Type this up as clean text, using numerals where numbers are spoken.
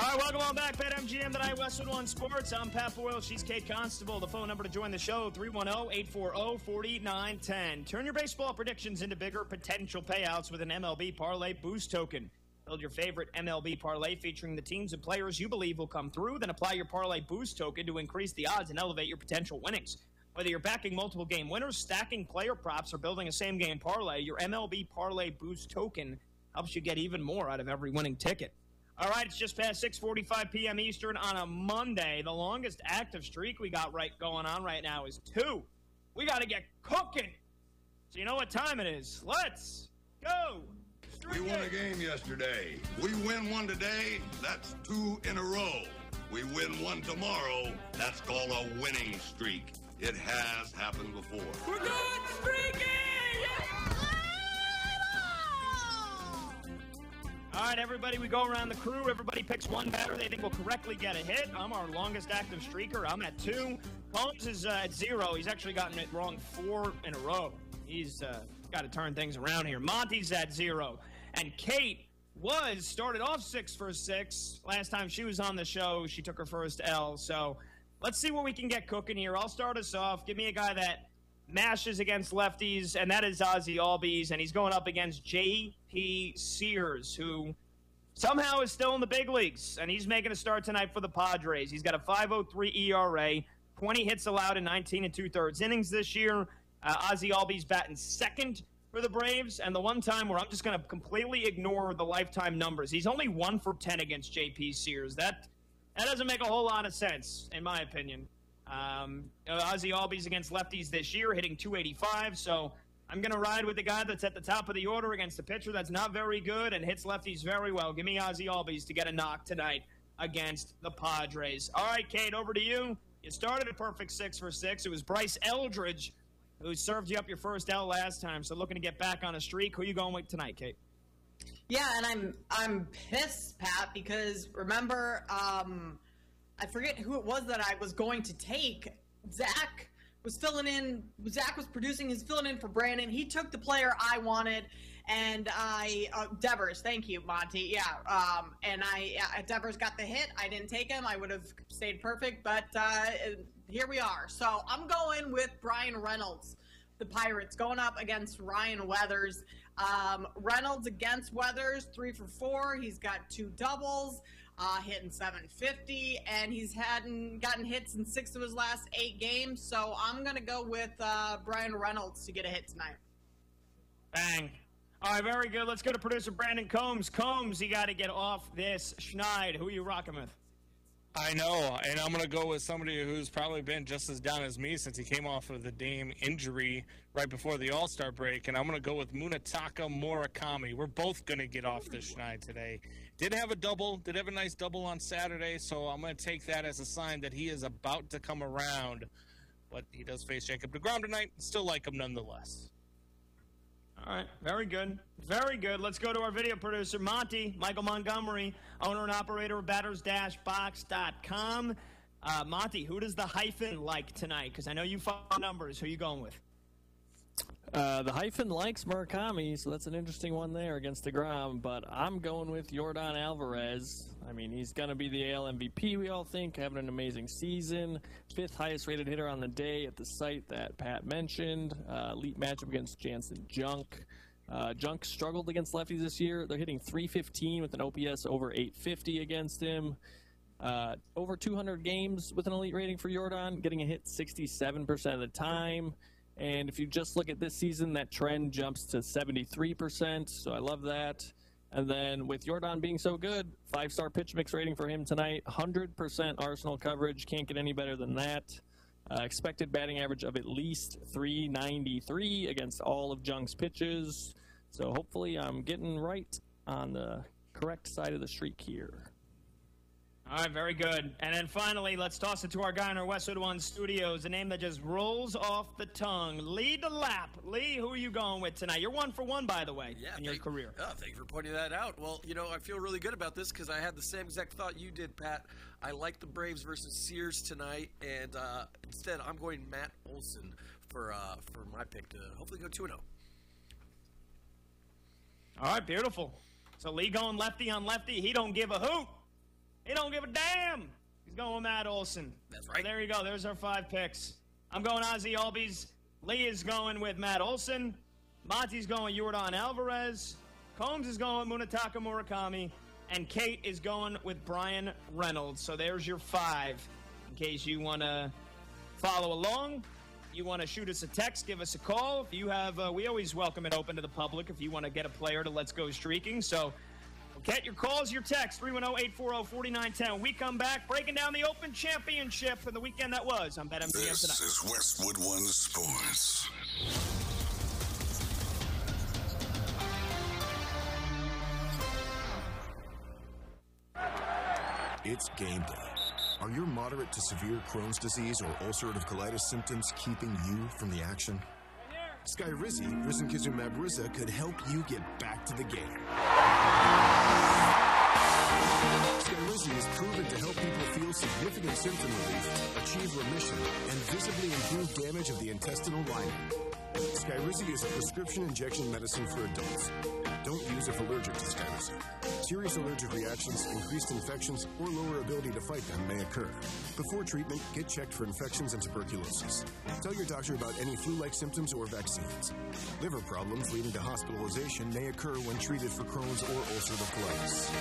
All right, welcome on back. BetMGM tonight, Westwood One Sports. I'm Pat Boyle. She's Kate Constable. The phone number to join the show, 310-840-4910. Turn your baseball predictions into bigger potential payouts with an MLB Parlay Boost Token. Build your favorite MLB parlay featuring the teams and players you believe will come through. Then apply your Parlay Boost Token to increase the odds and elevate your potential winnings. Whether you're backing multiple game winners, stacking player props, or building a same-game parlay, your MLB Parlay Boost Token helps you get even more out of every winning ticket. All right, it's just past 6:45 p.m. Eastern on a Monday. The longest active streak we got going on right now is 2. We got to get cooking. So you know what time it is. Let's go. We won a game yesterday. We win one today, that's 2 in a row. We win one tomorrow, that's called a winning streak. It has happened before. We're good streaking! All right, everybody, we go around the crew. Everybody picks one batter they think will correctly get a hit. I'm our longest active streaker. I'm at 2. Combs is at 0. He's actually gotten it wrong 4 in a row. He's got to turn things around here. Monty's at 0. And Kate started off 6 for 6. Last time she was on the show, she took her first L. So let's see what we can get cooking here. I'll start us off. Give me a guy that mashes against lefties, and that is Ozzie Albies, and he's going up against J.P. Sears, who somehow is still in the big leagues, and he's making a start tonight for the Padres. He's got a 5.03 ERA, 20 hits allowed in 19 2/3 innings this year. Ozzie Albies batting second for the Braves, and the one time where I'm just going to completely ignore the lifetime numbers. He's only 1 for 10 against J.P. Sears. That doesn't make a whole lot of sense, in my opinion. Ozzie Albies against lefties this year, hitting .285, so I'm going to ride with the guy that's at the top of the order against a pitcher that's not very good and hits lefties very well. Give me Ozzie Albies to get a knock tonight against the Padres. All right, Kate, over to you. You started a perfect 6 for 6. It was Bryce Eldridge who served you up your first L last time, so looking to get back on a streak. Who are you going with tonight, Kate? Yeah, and I'm pissed, Pat, because remember, I forget who it was that I was going to take. Zach was filling in. Zach was producing. He's filling in for Brandon. He took the player I wanted, and Devers. Thank you, Monty. Yeah. Devers got the hit. I didn't take him. I would have stayed perfect, but here we are. So I'm going with Brian Reynolds, the Pirates, going up against Ryan Weathers. Reynolds against Weathers, 3 for 4. He's got 2 doubles. Hitting .750, and he's gotten hits in 6 of his last 8 games, so I'm going to go with Brian Reynolds to get a hit tonight. Bang. All right, very good. Let's go to producer Brandon Combs. Combs, you got to get off this schneid. Who are you rocking with? I know, and I'm going to go with somebody who's probably been just as down as me since he came off of the Dame injury right before the All-Star break, and I'm going to go with Munetaka Murakami. We're both going to get off this schneid today. Did have a nice double on Saturday, so I'm going to take that as a sign that he is about to come around. But he does face Jacob deGrom tonight. Still like him nonetheless. All right, very good. Very good. Let's go to our video producer, Monty, Michael Montgomery, owner and operator of batters-box.com. Monty, who does the hyphen like tonight? Because I know you follow numbers. Who are you going with? The hyphen likes Murakami, so that's an interesting one there against deGrom, but I'm going with Yordan Alvarez. I mean, he's going to be the AL MVP, we all think, having an amazing season. 5th highest rated hitter on the day at the site that Pat mentioned. Elite matchup against Jansen Junk. Junk struggled against lefties this year. They're hitting .315 with an OPS over .850 against him. Over 200 games with an elite rating for Yordan, getting a hit 67% of the time. And if you just look at this season, that trend jumps to 73%, so I love that. And then with Yordan being so good, 5-star pitch mix rating for him tonight, 100% Arsenal coverage, can't get any better than that. Expected batting average of at least .393 against all of Junk's pitches. So hopefully I'm getting right on the correct side of the streak here. All right, very good. And then finally, let's toss it to our guy in our Westwood One studios, a name that just rolls off the tongue, Lee DeLapp. Lee, who are you going with tonight? You're 1 for 1, by the way, in your career. Oh, thank you for pointing that out. Well, you know, I feel really good about this because I had the same exact thought you did, Pat. I like the Braves versus Sears tonight, and instead I'm going Matt Olson for my pick to hopefully go 2-0. All right, beautiful. So Lee going lefty on lefty. He don't give a hoot. He don't give a damn. He's going with Matt Olson. That's right. So there you go. There's our 5 picks. I'm going Ozzy Albies. Lee is going with Matt Olson. Monty's going Yordan Alvarez. Combs is going with Munetaka Murakami. And Kate is going with Brian Reynolds. So there's your 5. In case you want to follow along, you want to shoot us a text, give us a call. If you have, we always welcome it open to the public if you want to get a player to Let's Go Streaking. So get your calls, your texts, 310-840-4910. When we come back, breaking down the Open Championship for the weekend that was on BetMGM tonight. This is Westwood One Sports. It's game day. Are your moderate to severe Crohn's disease or ulcerative colitis symptoms keeping you from the action? Skyrizi, risankizumab Riza, could help you get back to the game. Skyrizi is proven to help people feel significant symptom relief, achieve remission, and visibly improve damage of the intestinal lining. Skyrizi is a prescription injection medicine for adults. Don't use if allergic to Skyrizi. Serious allergic reactions, increased infections, or lower ability to fight them may occur. Before treatment, get checked for infections and tuberculosis. Tell your doctor about any flu-like symptoms or vaccines. Liver problems leading to hospitalization may occur when treated for Crohn's or ulcerative colitis.